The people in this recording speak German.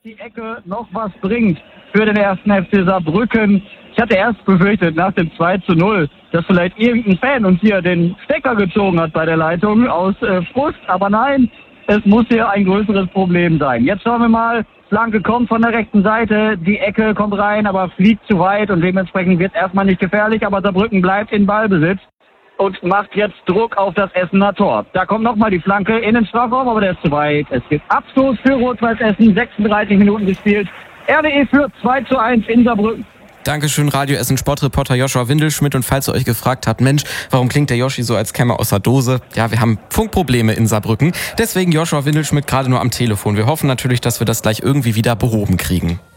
die Ecke noch was bringt für den ersten FC Saarbrücken. Ich hatte erst befürchtet, nach dem 2:0, dass vielleicht irgendein Fan uns hier den Stecker gezogen hat bei der Leitung aus Frust. Aber nein, es muss hier ein größeres Problem sein. Jetzt schauen wir mal. Flanke kommt von der rechten Seite, die Ecke kommt rein, aber fliegt zu weit und dementsprechend wird erstmal nicht gefährlich, aber Saarbrücken bleibt in Ballbesitz und macht jetzt Druck auf das Essener Tor. Da kommt nochmal die Flanke in den Strafraum, aber der ist zu weit. Es gibt Abstoß für Rot-Weiß Essen, 36 Minuten gespielt. RWE führt 2:1 in Saarbrücken. Dankeschön, Radio Essen Sportreporter Joshua Windelschmidt. Und falls ihr euch gefragt habt, Mensch, warum klingt der Yoshi so, als käme er aus der Dose? Ja, wir haben Funkprobleme in Saarbrücken. Deswegen Joshua Windelschmidt gerade nur am Telefon. Wir hoffen natürlich, dass wir das gleich irgendwie wieder behoben kriegen.